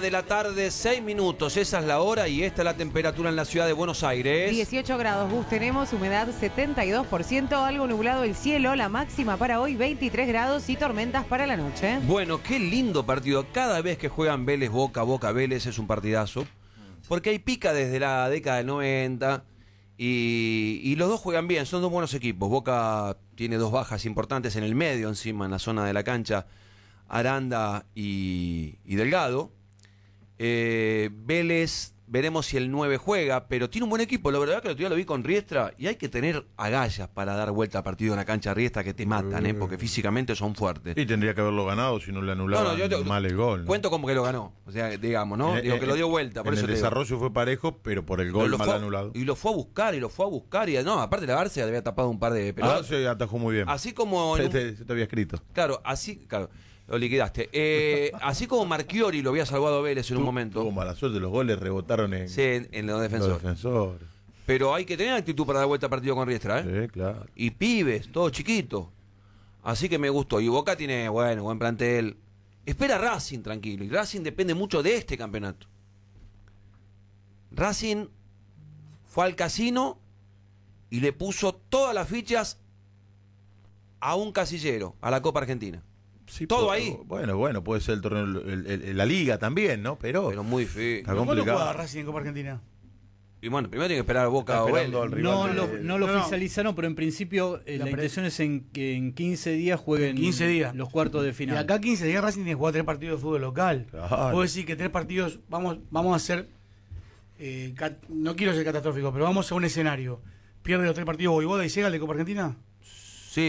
1:06 p.m, esa es la hora y esta es la temperatura en la ciudad de Buenos Aires. 18 grados, Gus, tenemos humedad 72%, algo nublado el cielo, la máxima para hoy 23 grados y tormentas para la noche. Bueno, qué lindo partido. Cada vez que juegan Vélez, Boca Vélez es un partidazo. Porque hay pica desde la década del 90 y los dos juegan bien, son dos buenos equipos. Boca tiene dos bajas importantes en el medio, encima, en la zona de la cancha, Aranda y Delgado. Vélez, veremos si el 9 juega, pero tiene un buen equipo. La verdad que el otro día lo vi con Riestra y hay que tener agallas para dar vuelta al partido en una cancha Riestra que te matan, porque físicamente son fuertes. Y tendría que haberlo ganado si no le anulaban mal el gol, ¿no? Cuento como que lo ganó, o sea, digamos, ¿no? Digo que lo dio vuelta. Por en eso el desarrollo fue parejo, pero por el gol mal anulado. Y lo fue a buscar, y no, aparte la Barça había tapado un par de pelotas. Se atajó muy bien. Así como... Se te había escrito. Claro, lo liquidaste. Así como Marchiori lo había salvado a Vélez en un momento. Tuvo mala suerte, los goles rebotaron en los defensores. Pero hay que tener actitud para dar vuelta al partido con Riestra, ¿eh? Sí, claro. Y pibes, todos chiquitos. Así que me gustó. Y Boca tiene, buen plantel. Espera Racing, tranquilo. Y Racing depende mucho de este campeonato. Racing fue al casino y le puso todas las fichas a un casillero, a la Copa Argentina. Sí, todo ahí. Bueno, puede ser el torneo, la liga también, ¿no? Pero muy difícil. Está complicado. ¿Cuándo juega Racing en Copa Argentina? Y bueno, primero tiene que esperar a Boca o Vélez. No lo oficializaron, pero en principio la intención es que en 15 días jueguen 15 días. los cuartos de final. Y acá 15 días Racing tiene que jugar 3 partidos de fútbol local. Claro. Puedo decir que 3 partidos, vamos a hacer, no quiero ser catastrófico, pero vamos a un escenario. ¿Pierde los 3 partidos Voivoda y llega al de Copa Argentina?